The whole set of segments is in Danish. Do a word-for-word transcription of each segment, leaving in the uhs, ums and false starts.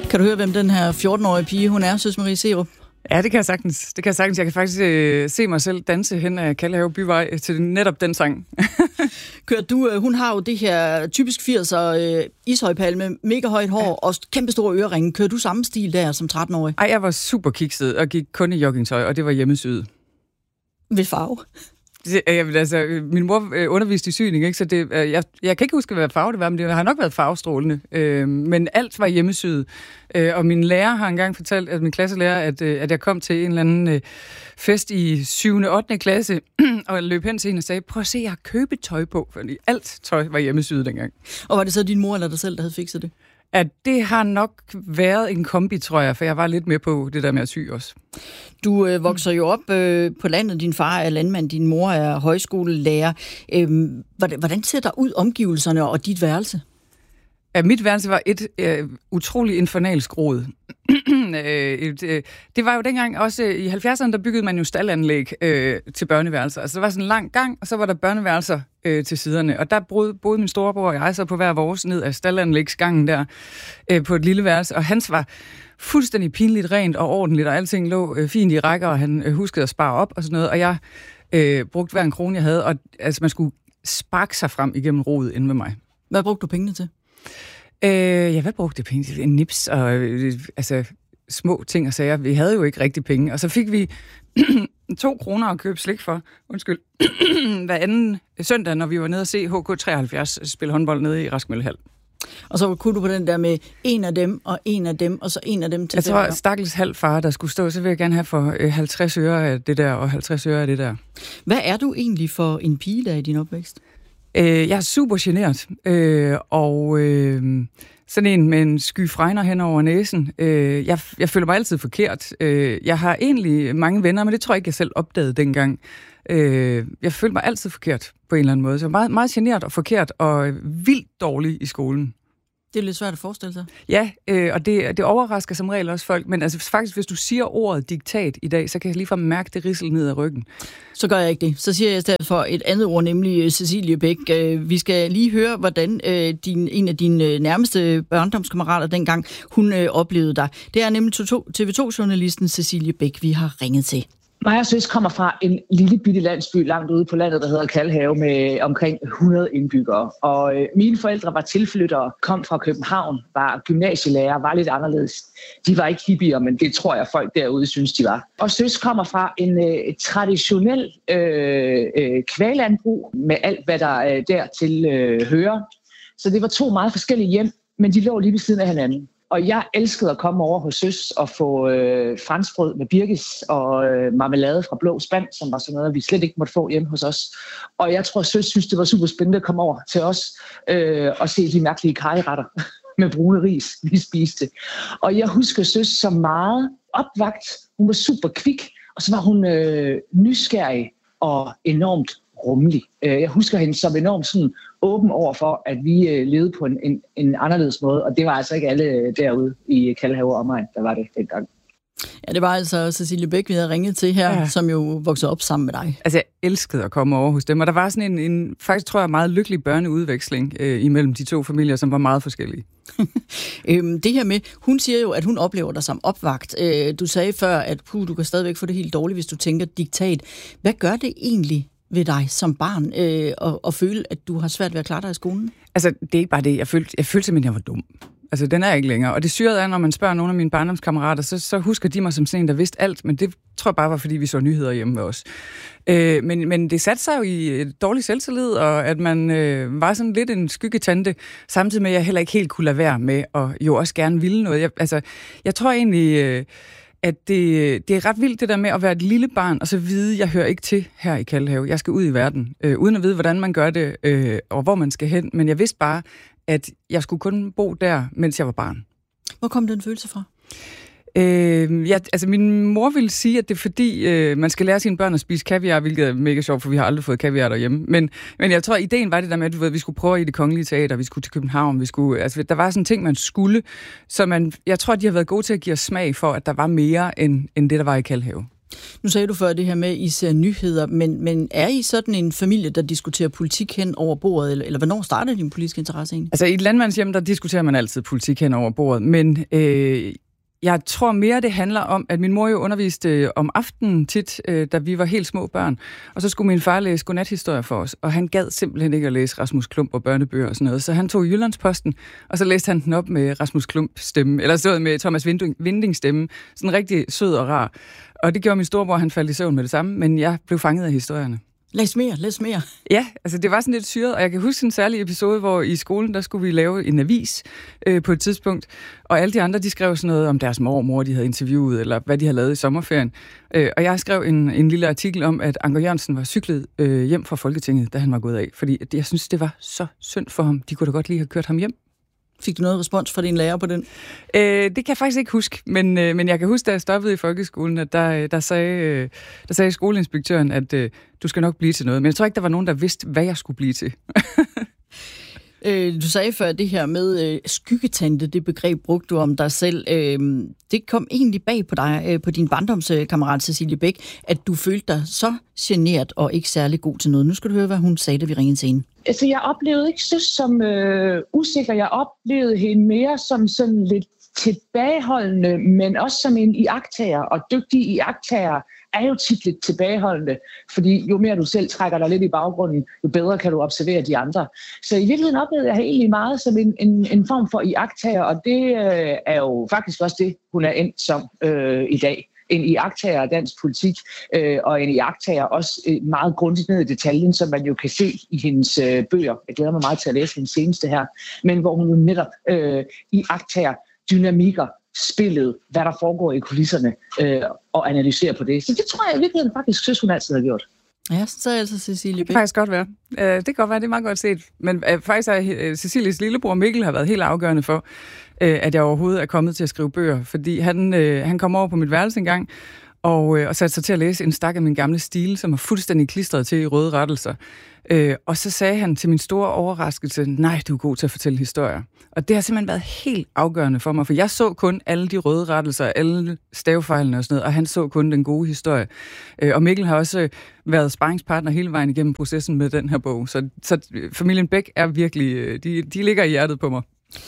Kan du høre, hvem den her fjorten-årige pige, hun er, Søs Marie Serup? Ja, det kan jeg sagtens. Det kan jeg sagtens. Jeg kan faktisk øh, se mig selv danse hen ad Kaldehave Byvej til netop den sang. Kører du, hun har jo det her typisk firser øh, ishøjpalme, mega højt hår og kæmpe store øreringe. Kører du samme stil der som tretten-årig? Ej, jeg var super kikset og gik kun i joggingtøj, og det var hjemmesyet. Ved farve? Det, jeg, altså, min mor øh, underviste i syning, ikke? Så det, øh, jeg, jeg kan ikke huske, hvad farve det var, men det har nok været farvestrålende. Øh, men alt var hjemmesyet. Øh, og min lærer har engang fortalt, at min klasselærer, at, øh, at jeg kom til en eller anden øh, fest i syvende og ottende klasse, og løb hen til hende og sagde, prøv at se, jeg har købetøj på, fordi alt tøj var hjemmesyet dengang. Og var det så din mor eller dig selv, der havde fikset det? At det har nok været en kombi, tror jeg, for jeg var lidt med på det der med at sy også. Du øh, vokser jo op øh, på landet. Din far er landmand, din mor er højskolelærer. Øh, hvordan, hvordan ser der ud omgivelserne og dit værelse? Ja, mit værelse var et øh, utroligt infernalsk rod. øh, det var jo dengang også, i halvfjerdserne, der byggede man jo staldanlæg øh, til børneværelser. Altså der var sådan en lang gang, og så var der børneværelser øh, til siderne. Og der boede, boede min storebror og jeg så på hver vores ned af staldanlægsgangen der øh, på et lille værelse. Og hans var fuldstændig pinligt rent og ordentligt, og alting lå øh, fint i rækker, og han øh, huskede at spare op og sådan noget. Og jeg øh, brugte hver en krone, jeg havde, og altså, man skulle sparke sig frem igennem rodet inde med mig. Hvad brugte du pengene til? Øh, ja, hvad brugte jeg penge til? En nips og øh, altså små ting og sager. Vi havde jo ikke rigtig penge. Og så fik vi to kroner at købe slik for, undskyld, hver anden søndag, når vi var nede og se H K treoghalvfjerds spille håndbold nede i Raskmøllehal. Og så kunne du på den der med en af dem, og en af dem, og så en af dem til jeg dem. Jeg tror, stakkels halv far, der skulle stå, så vil jeg gerne have for øh, halvtreds øre af det der, og halvtreds øre af det der. Hvad er du egentlig for en pige, der i din opvækst? Øh, jeg er super genert, øh, og øh, sådan en med en sky fregner hen over næsen. Øh, jeg, jeg føler mig altid forkert. Øh, jeg har egentlig mange venner, men det tror jeg ikke, jeg selv opdagede dengang. Øh, jeg følte mig altid forkert på en eller anden måde. Så meget, meget genert og forkert og vildt dårlig i skolen. Det er lidt svært at forestille sig. Ja, øh, og det, det overrasker som regel også folk. Men altså faktisk, hvis du siger ordet diktat i dag, så kan jeg ligefrem mærke det rissel ned ad ryggen. Så gør jeg ikke det. Så siger jeg i stedet for et andet ord, nemlig Cecilie Bæk. Vi skal lige høre, hvordan øh, din, en af dine nærmeste børndomskammerater dengang, hun øh, oplevede dig. Det er nemlig T V to-journalisten Cecilie Bæk, vi har ringet til. Mig og Søs kommer fra en lille bitte landsby langt ude på landet, der hedder Kaldehave, med omkring hundrede indbyggere. Og øh, mine forældre var tilflyttere, kom fra København, var gymnasielærer, var lidt anderledes. De var ikke hippier, men det tror jeg folk derude synes, de var. Og Søs kommer fra en øh, traditionel øh, øh, kvæglandbrug med alt, hvad der øh, dertil øh, hører. Så det var to meget forskellige hjem, men de lå lige ved siden af hinanden. Og jeg elskede at komme over hos Søs og få øh, franskbrød med birkes og øh, marmelade fra blå spand, som var sådan noget, vi slet ikke måtte få hjemme hos os. Og jeg tror, Søs synes, det var super spændende at komme over til os øh, og se de mærkelige karryretter med brune ris, vi spiste. Og jeg husker Søs som meget opvagt. Hun var super kvik, og så var hun øh, nysgerrig og enormt rummelig. Jeg husker hende som enormt sådan åben over for, at vi levede på en, en, en anderledes måde, og det var altså ikke alle derude i Kaldehave og omegn, der var det dengang. Ja, det var altså Cecilie Bæk, vi havde ringet til her, ja. Som jo voksede op sammen med dig. Altså, jeg elskede at komme over hos dem, og der var sådan en, en faktisk tror jeg, meget lykkelig børneudveksling øh, imellem de to familier, som var meget forskellige. øhm, det her med, hun siger jo, at hun oplever dig som opvagt. Øh, du sagde før, at puh, du kan stadigvæk få det helt dårligt, hvis du tænker diktat. Hvad gør det egentlig ved dig som barn, øh, og, og føle, at du har svært ved at klare dig i skolen? Altså, det er ikke bare det. Jeg følte, jeg følte simpelthen, at jeg var dum. Altså, den er ikke længere. Og det syrede er, når man spørger nogle af mine barndomskammerater, så, så husker de mig som sådan en, der vidste alt, men det tror jeg bare var, fordi vi så nyheder hjemme med os. Øh, men, men det satte sig jo i et dårligt selvtillid, og at man øh, var sådan lidt en skyggetante, samtidig med, at jeg heller ikke helt kunne lade være med, og jo også gerne ville noget. Jeg, altså, jeg tror egentlig... Øh, at det, det er ret vildt det der med at være et lille barn, og så vide, at jeg hører ikke til her i Kaldehave. Jeg skal ud i verden, øh, uden at vide, hvordan man gør det, øh, og hvor man skal hen. Men jeg vidste bare, at jeg skulle kun bo der, mens jeg var barn. Hvor kom den følelse fra? Øh, ja, altså min mor ville sige, at det er fordi, øh, man skal lære sine børn at spise kaviar, hvilket er mega sjovt, for vi har aldrig fået kaviar derhjemme. Men, men jeg tror, ideen var det der med, at du ved, vi skulle prøve i Det Kongelige Teater, vi skulle til København, vi skulle, altså, der var sådan ting, man skulle, så man, jeg tror, de har været gode til at give os smag for, at der var mere end, end det, der var i Kaldehave. Nu sagde du før det her med, at I ser nyheder, men, men er I sådan en familie, der diskuterer politik hen over bordet, eller, eller hvornår starter din politiske interesse egentlig? Altså i et landmandshjem, der diskuterer man altid politik hen over bordet, men øh, jeg tror mere, det handler om, at min mor jo underviste om aftenen tit, øh, da vi var helt små børn, og så skulle min far læse godnathistorier for os, og han gad simpelthen ikke at læse Rasmus Klump og børnebøger og sådan noget, så han tog Jyllandsposten, og så læste han den op med Rasmus Klump stemme, eller så med Thomas Winding stemme, sådan rigtig sød og rar. Og det gjorde min storebror, han faldt i søvn med det samme, men jeg blev fanget af historierne. Læs mere, læs mere. Ja, altså det var sådan lidt syret, og jeg kan huske en særlig episode, hvor i skolen, der skulle vi lave en avis øh, på et tidspunkt, og alle de andre, de skrev sådan noget om deres mormor, de havde interviewet, eller hvad de havde lavet i sommerferien. Øh, og jeg skrev en, en lille artikel om, at Anker Jørgensen var cyklet øh, hjem fra Folketinget, da han var gået af, fordi jeg synes, det var så synd for ham. De kunne da godt lige have kørt ham hjem. Fik du noget respons fra din lærer på den? Øh, det kan jeg faktisk ikke huske, men, øh, men jeg kan huske, da jeg stoppede i folkeskolen, at der, der, sagde, øh, der sagde skoleinspektøren, at øh, du skal nok blive til noget. Men jeg tror ikke, der var nogen, der vidste, hvad jeg skulle blive til. øh, du sagde før det her med øh, skyggetante, det begreb brugte du om dig selv. Øh, det kom egentlig bag på dig, øh, på din barndomskammerat Cecilie Bæk, at du følte dig så genert og ikke særlig god til noget. Nu skal du høre, hvad hun sagde, da vi ringede til hende. Altså, jeg oplevede ikke så som øh, usikker. Jeg oplevede hende mere som sådan lidt tilbageholdende, men også som en iagttager. Og dygtige iagttager er jo tit lidt tilbageholdende, fordi jo mere du selv trækker dig lidt i baggrunden, jo bedre kan du observere de andre. Så i virkeligheden oplevede jeg egentlig meget som en, en, en form for iagttager, og det øh, er jo faktisk også det, hun er endt som øh, i dag. En iagttager af dansk politik, øh, og en iagttager også øh, meget grundigt ned i detaljen, som man jo kan se i hendes øh, bøger. Jeg glæder mig meget til at læse hendes seneste her, men hvor hun jo netop øh, iagttager dynamikker, spillet, hvad der foregår i kulisserne, øh, og analyserer på det. Så det tror jeg i virkeligheden faktisk synes, hun altid har gjort. Ja, så er altså Cecilie Bæk. Det kan faktisk godt være. Det kan godt være, det er meget godt set. Men faktisk er Cecilies lillebror Mikkel har været helt afgørende for, at jeg overhovedet er kommet til at skrive bøger. Fordi han, han kom over på mit værelse en gang, og, og satte sig til at læse en stak af min gamle stil, som er fuldstændig klistret til i røde rettelser. Og så sagde han til min store overraskelse, nej, du er god til at fortælle historier. Og det har simpelthen været helt afgørende for mig, for jeg så kun alle de røde rettelser, alle stavefejlene og sådan noget, og han så kun den gode historie. Og Mikkel har også været sparringspartner hele vejen igennem processen med den her bog. Så, så familien Bæk er virkelig, de, de ligger i hjertet på mig.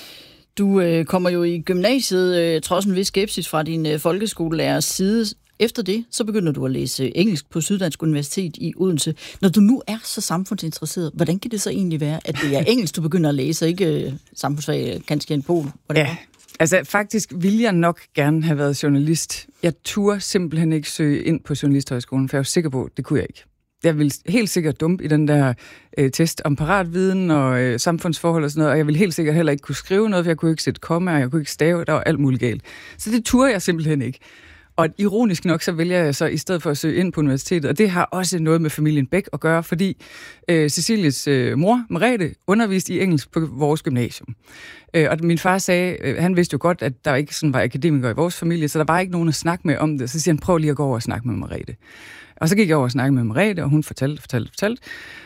Du øh, kommer jo i gymnasiet, øh, trods en vis skepsis fra din øh, folkeskolelærers side. Efter det, så begynder du at læse engelsk på Syddansk Universitet i Odense. Når du nu er så samfundsinteresseret, hvordan kan det så egentlig være, at det er engelsk, du begynder at læse, og ikke øh, samfundsfag, kanskje en pol? Ja, altså faktisk ville jeg nok gerne have været journalist. Jeg turde simpelthen ikke søge ind på Journalisthøjskolen, for jeg var sikker på, at det kunne jeg ikke. Jeg ville helt sikkert dumpe i den der øh, test om paratviden og øh, samfundsforhold og sådan noget, og jeg ville helt sikkert heller ikke kunne skrive noget, for jeg kunne ikke sætte komma, og jeg kunne ikke stave, der var alt muligt galt. Så det turde jeg simpelthen ikke. Og ironisk nok, så vælger jeg så i stedet for at søge ind på universitetet, og det har også noget med familien Bæk at gøre, fordi øh, Cecilies øh, mor, Merete, underviste i engelsk på vores gymnasium. Øh, og min far sagde, øh, han vidste jo godt, at der ikke sådan var akademikere i vores familie, så der var ikke nogen at snakke med om det. Så siger han, prøv lige at gå over og snakke med Merete. Og så gik jeg over og snakke med Merete, og hun fortalte, fortalte, fortalte.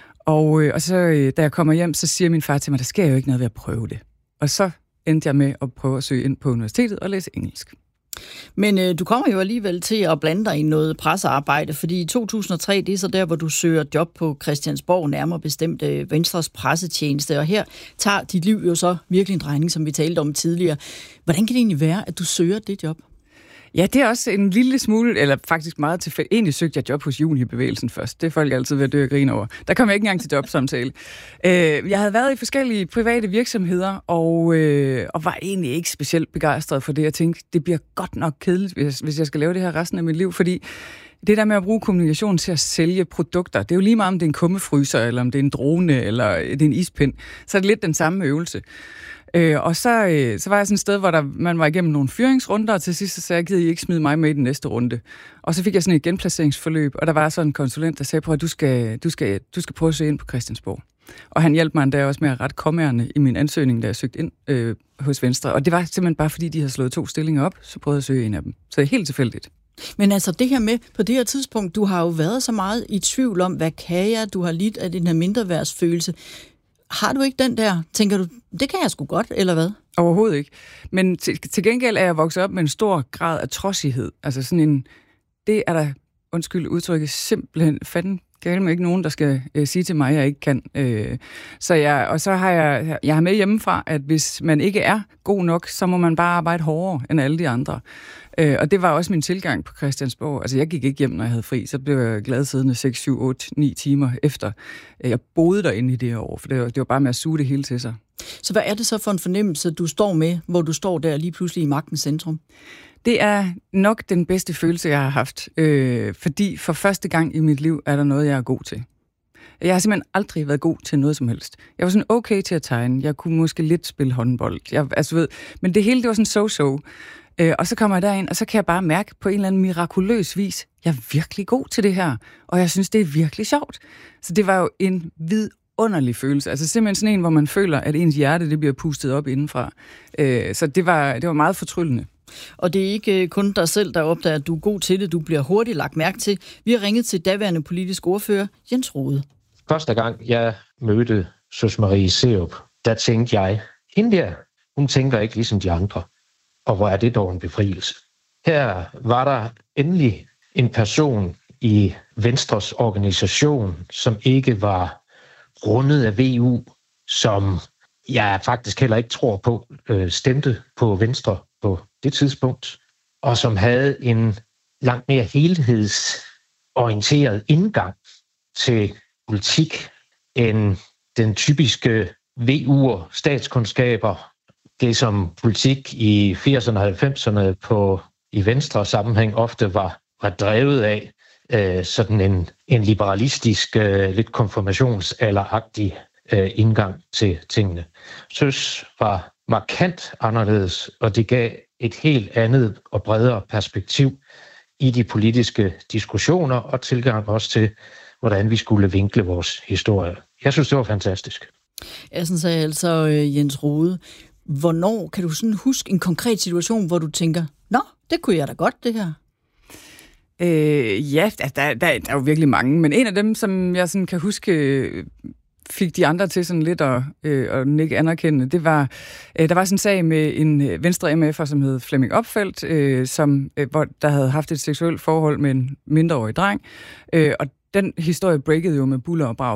Og, øh, og så, øh, da jeg kommer hjem, så siger min far til mig, der sker jo ikke noget ved at prøve det. Og så endte jeg med at prøve at søge ind på universitetet og læse engelsk. Men øh, du kommer jo alligevel til at blande dig i noget pressearbejde, fordi i to tusind og tre, det er så der, hvor du søger job på Christiansborg, nærmere bestemt øh, Venstres pressetjeneste, og her tager dit liv jo så virkelig en drejning, som vi talte om tidligere. Hvordan kan det egentlig være, at du søger det job? Ja, det er også en lille smule, eller faktisk meget tilfældigt. Egentlig søgte jeg job hos Junibevægelsen først. Det er folk altid ved at dø og grine over. Der kom jeg ikke engang til jobsamtale. Jeg havde været i forskellige private virksomheder, og, og var egentlig ikke specielt begejstret for det. Jeg tænkte, det bliver godt nok kedeligt, hvis, hvis jeg skal lave det her resten af mit liv, fordi det der med at bruge kommunikation til at sælge produkter, det er jo lige meget, om det er en kummefryser, eller om det er en drone, eller det er en ispind. Så er det lidt den samme øvelse. Øh, og så, øh, så var jeg sådan et sted, hvor der, man var igennem nogle fyringsrunder, og til sidst så sagde jeg, gider I ikke smide mig med i den næste runde. Og så fik jeg sådan et genplaceringsforløb, og der var sådan en konsulent, der sagde, prøv at du skal, du skal, du skal prøve at søge ind på Christiansborg. Og han hjalp mig endda også med at rette kommaerne i min ansøgning, da jeg søgte ind øh, hos Venstre. Og det var simpelthen bare, fordi de havde slået to stillinger op, så prøvede jeg at søge en af dem. Så det er helt tilfældigt. Men altså det her med, på det her tidspunkt, du har jo været så meget i tvivl om, hvad kan jeg, du har lidt af den her mindreværdsfølelse. Har du ikke den der, tænker du, det kan jeg sgu godt, eller hvad? Overhovedet ikke. Men til, til gengæld er jeg vokset op med en stor grad af trodsighed. Altså sådan en, det er der undskyld udtrykket, simpelthen fanden galt med ikke nogen, der skal øh, sige til mig, at jeg ikke kan. Øh, så jeg, og så har jeg, jeg har med hjemmefra, at hvis man ikke er god nok, så må man bare arbejde hårdere end alle de andre. Øh, og det var også min tilgang på Christiansborg. Altså, jeg gik ikke hjem, når jeg havde fri. Så blev jeg glad siddende seks, syv, otte, ni timer efter. Jeg boede derinde i det her år, for det var, det var bare med at suge det hele til sig. Så hvad er det så for en fornemmelse, du står med, hvor du står der lige pludselig i magtens centrum? Det er nok den bedste følelse, jeg har haft. Øh, fordi for første gang i mit liv er der noget, jeg er god til. Jeg har simpelthen aldrig været god til noget som helst. Jeg var sådan okay til at tegne. Jeg kunne måske lidt spille håndbold. Jeg, altså, ved, men det hele, det var sådan so-so. Øh, og så kommer jeg derind, og så kan jeg bare mærke på en eller anden mirakuløs vis, jeg er virkelig god til det her. Og jeg synes, det er virkelig sjovt. Så det var jo en vidunderlig følelse. Altså simpelthen sådan en, hvor man føler, at ens hjerte det bliver pustet op indenfra. Øh, så det var, det var meget fortryllende. Og det er ikke kun dig selv, der opdager, at du er god til det. Du bliver hurtigt lagt mærke til. Vi har ringet til daværende politisk ordfører Jens Rohde. Første gang jeg mødte Søs Marie Serup, der tænkte jeg, hende der, hun tænker ikke ligesom de andre. Og hvor er det dog en befrielse. Her var der endelig en person i Venstres organisation, som ikke var rundet af V U, som jeg faktisk heller ikke tror på, stemte på Venstre på det tidspunkt, og som havde en langt mere helhedsorienteret indgang til politik end den typiske V U'er statskundskaber. Det, som politik i firserne og halvfemserne på, i Venstre sammenhæng ofte var, var drevet af, øh, sådan en, en liberalistisk, øh, lidt konfirmationsalderagtig øh, indgang til tingene. Søs var markant anderledes, og det gav et helt andet og bredere perspektiv i de politiske diskussioner og tilgang også til, hvordan vi skulle vinkle vores historie. Jeg synes, det var fantastisk. Jeg sådan sagde altså Jens Rohde. Hvornår kan du sådan huske en konkret situation, hvor du tænker, nå, det kunne jeg da godt, det her? Øh, ja, der, der, der er jo virkelig mange, men en af dem, som jeg sådan kan huske, fik de andre til sådan lidt at, øh, at ikke anerkende, det var, øh, der var sådan en sag med en Venstre M F'er, som hed Flemming Opfeldt, øh, som, øh, hvor der havde haft et seksuelt forhold med en mindreårig dreng, øh, og den historie breakede jo med buller og brag,